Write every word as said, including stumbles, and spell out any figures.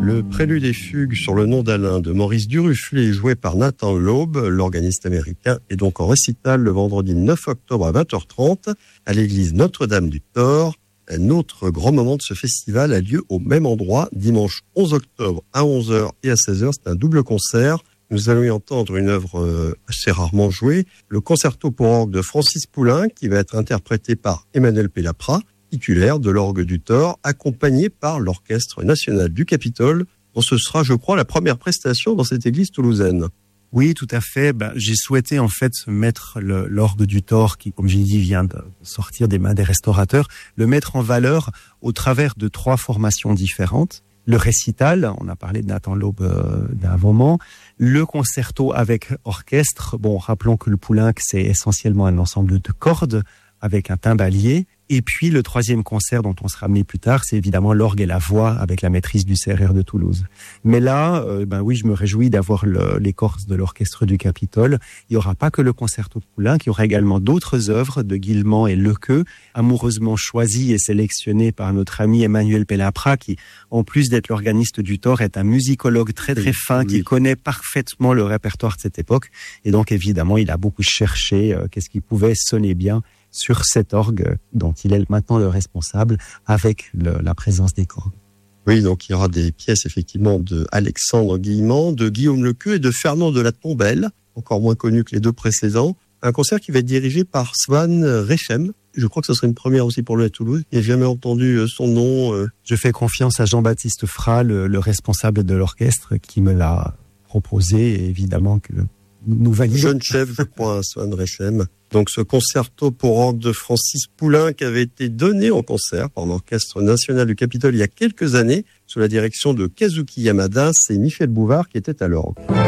Le prélude et fugue sur le nom d'Alain de Maurice Duruflé, joué par Nathan Laube, l'organiste américain, est donc en récital le vendredi neuf octobre à vingt heures trente à l'église Notre-Dame du Thor. Un autre grand moment de ce festival a lieu au même endroit, dimanche onze octobre à onze heures et à seize heures. C'est un double concert. Nous allons y entendre une œuvre assez rarement jouée, le concerto pour orgue de Francis Poulenc, qui va être interprété par Emmanuel Pellaprat, titulaire de l'orgue du Thor, accompagné par l'Orchestre national du Capitole, dont ce sera, je crois, la première prestation dans cette église toulousaine. Oui, tout à fait. Ben, j'ai souhaité en fait mettre le, l'orgue du Thor, qui, comme j'ai dit, vient de sortir des mains des restaurateurs, le mettre en valeur au travers de trois formations différentes. Le récital, on a parlé de Nathan Laube euh, d'un moment, le concerto avec orchestre. Bon, rappelons que le Poulenc, c'est essentiellement un ensemble de cordes avec un timbalier. Et puis le troisième concert dont on sera amené plus tard, c'est évidemment l'orgue et la voix avec la maîtrise du C R R de Toulouse. Mais là, euh, ben oui, je me réjouis d'avoir le, l'écorce de l'orchestre du Capitole. Il n'y aura pas que le concerto de Poulenc, il y aura également d'autres œuvres de Guillemant et Lequeux, amoureusement choisies et sélectionnées par notre ami Emmanuel Pellaprat, qui, en plus d'être l'organiste du Thor, est un musicologue très très fin, oui, qui connaît parfaitement le répertoire de cette époque. Et donc évidemment, il a beaucoup cherché euh, qu'est-ce qui pouvait sonner bien sur cet orgue dont il est maintenant le responsable, avec le, la présence des cordes. Oui, donc il y aura des pièces effectivement de Alexandre Guillemant, de Guillaume Lequeux et de Fernand de la Tombelle, encore moins connu que les deux précédents. Un concert qui va être dirigé par Swan Rechem. Je crois que ce serait une première aussi pour lui à Toulouse. Il n'a jamais entendu son nom. Je fais confiance à Jean-Baptiste Fra, le, le responsable de l'orchestre, qui me l'a proposé, et évidemment que nous validons. Jeune chef, je crois, Swan Rechem. Donc ce concerto pour orgue de Francis Poulenc avait été donné en concert par l'Orchestre national du Capitole il y a quelques années, sous la direction de Kazuki Yamada. C'est Michel Bouvard qui était à l'orgue.